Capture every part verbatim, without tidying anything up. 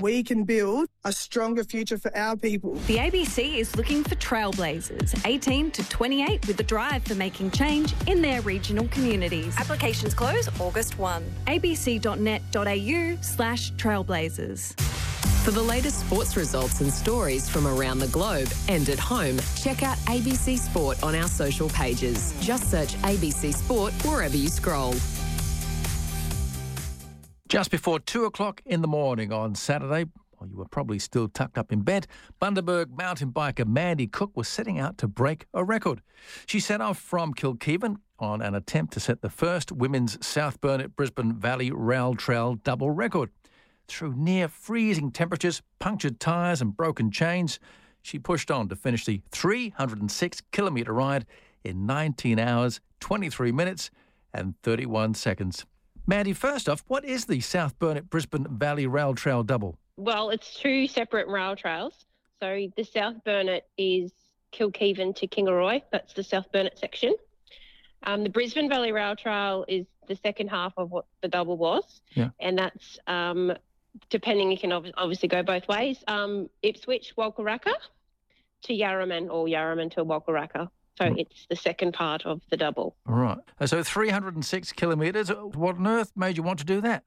we can build a stronger future for our people. The A B C is looking for trailblazers, eighteen to twenty-eight, with a drive for making change in their regional communities. Applications close August first. abc.net.au slash trailblazers. For the latest sports results and stories from around the globe and at home, check out A B C Sport on our social pages. Just search A B C Sport wherever you scroll. Just before two o'clock in the morning on Saturday, while you were probably still tucked up in bed, Bundaberg mountain biker Mandy Cook was setting out to break a record. She set off from Kilkevin on an attempt to set the first women's South Burnett Brisbane Valley Rail Trail double record. Through near freezing temperatures, punctured tyres and broken chains, she pushed on to finish the three hundred six kilometre ride in nineteen hours, twenty-three minutes and thirty-one seconds. Mandy, first off, what is the South Burnett Brisbane Valley Rail Trail double? Well, it's two separate rail trails. So the South Burnett is Kilkevin to Kingaroy. That's the South Burnett section. Um, the Brisbane Valley Rail Trail is the second half of what the double was. Yeah. And that's, um, depending, you can ob- obviously go both ways. Um, Ipswich, Walkaracka to Yarraman, or Yarraman to Walkaracka. So Mm. it's the second part of the double. All right. So three hundred six kilometres. What on earth made you want to do that?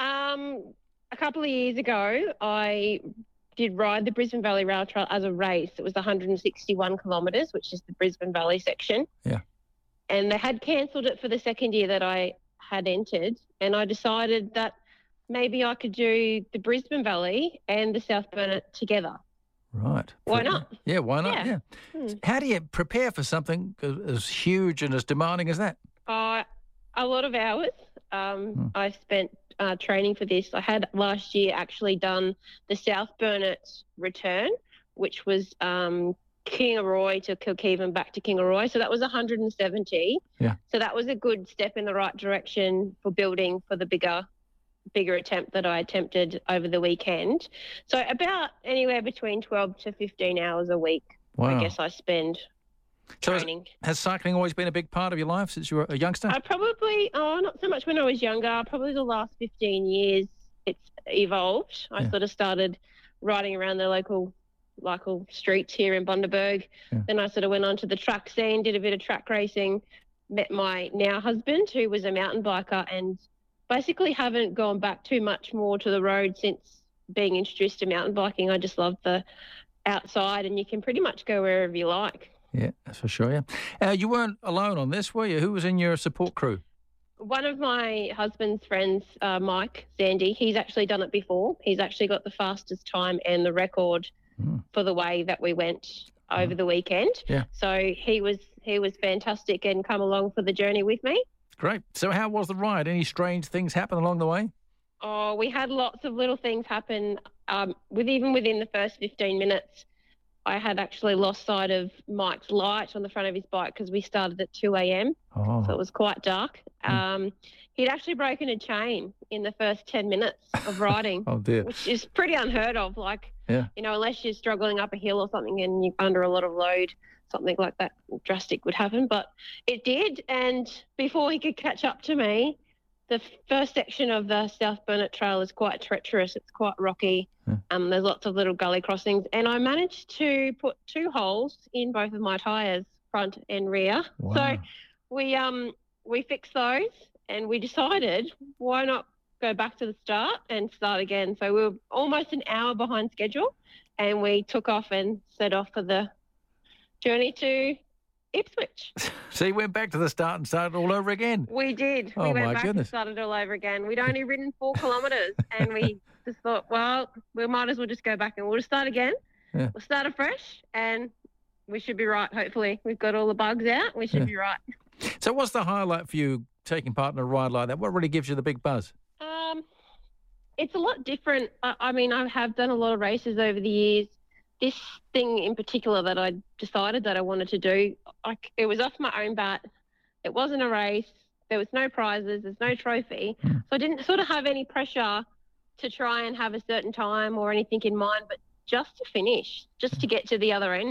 Um, a couple of years ago, I did ride the Brisbane Valley Rail Trail as a race. It was one hundred sixty-one kilometres, which is the Brisbane Valley section. Yeah. And they had cancelled it for the second year that I had entered. And I decided that maybe I could do the Brisbane Valley and the South Burnett together. Right. Why not? Yeah, why not? Yeah. Yeah. Hmm. How do you prepare for something as- as huge and as demanding as that? Uh, a lot of hours. Um, Hmm. I spent uh, training for this. I had last year actually done the South Burnett return, which was um, Kingaroy to Kilkevin back to Kingaroy. So that was one hundred seventy. Yeah. So that was a good step in the right direction for building for the bigger bigger attempt that I attempted over the weekend. So about anywhere between twelve to fifteen hours a week, Wow. I guess I spend So has, training. has cycling always been a big part of your life since you were a youngster? I probably, oh, not so much when I was younger. Probably the last fifteen years, it's evolved. I Yeah. sort of started riding around the local local streets here in Bundaberg. Yeah. Then I sort of went on to the track scene, did a bit of track racing, met my now husband, who was a mountain biker, and basically haven't gone back too much more to the road since being introduced to mountain biking. I just love the outside, and you can pretty much go wherever you like. Yeah, that's for sure, yeah. Uh, you weren't alone on this, were you? Who was in your support crew? One of my husband's friends, uh, Mike Zandy, he's actually done it before. He's actually got the fastest time and the record Mm. for the way that we went over the weekend. Yeah. So he was he was fantastic and come along for the journey with me. Great. So how was the ride? Any strange things happen along the way? Oh, we had lots of little things happen. Um, with even within the first fifteen minutes, I had actually lost sight of Mike's light on the front of his bike because we started at two a.m. Oh. So it was quite dark. Um, he'd actually broken a chain in the first ten minutes of riding, Oh, dear. which is pretty unheard of. Like, Yeah. you know, unless you're struggling up a hill or something and you're under a lot of load, something like that drastic would happen. But it did. And before he could catch up to me, the first section of the South Burnett Trail is quite treacherous. It's quite rocky. Yeah. Um, there's lots of little gully crossings. And I managed to put two holes in both of my tyres, front and rear. Wow. So we um we fixed those and we decided why not go back to the start and start again. So we were almost an hour behind schedule and we took off and set off for the journey to Ipswich. So you went back to the start and started all over again? We did. Oh, we went my back goodness. and started all over again. We'd only ridden four kilometres and we just thought, well, we might as well just go back and we'll just start again. Yeah. We'll start afresh and we should be right, hopefully. We've got all the bugs out. We should Yeah. be right. So what's the highlight for you taking part in a ride like that? What really gives you the big buzz? Um, it's a lot different. I, I mean, I have done a lot of races over the years. This thing in particular that I decided that I wanted to do, I, it was off my own bat. It wasn't a race. There was no prizes. There's no trophy. Mm. So I didn't sort of have any pressure to try and have a certain time or anything in mind, but just to finish, just to get to the other end.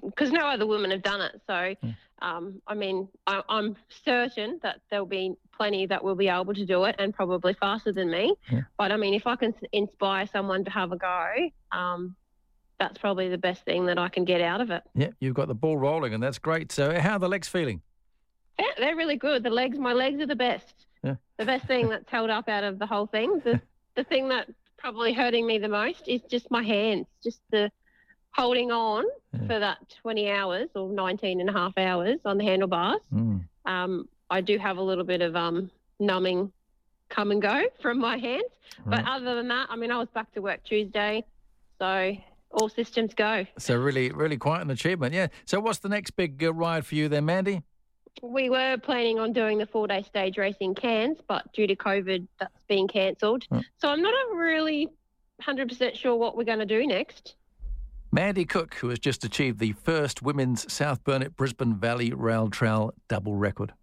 because no other women have done it. So, um, I mean, I, I'm certain that there'll be plenty that will be able to do it and probably faster than me. Yeah. But, I mean, if I can s- inspire someone to have a go, um, that's probably the best thing that I can get out of it. Yeah, you've got the ball rolling, and that's great. So how are the legs feeling? Yeah, they're really good. The legs, my legs are the best. Yeah. The best thing that's held up out of the whole thing. The, the thing that's probably hurting me the most is just my hands, just the holding on Yeah. for that twenty hours or nineteen and a half hours on the handlebars. Mm. Um, I do have a little bit of um, numbing come and go from my hands. Right. But other than that, I mean, I was back to work Tuesday, so all systems go. So really, really quite an achievement. Yeah. So what's the next big uh, ride for you then, Mandy? We were planning on doing the four-day stage race in Cairns, but due to COVID, that's been cancelled. Hmm. So I'm not really one hundred percent sure what we're going to do next. Mandy Cook, who has just achieved the first women's South Burnett Brisbane Valley Rail Trail double record.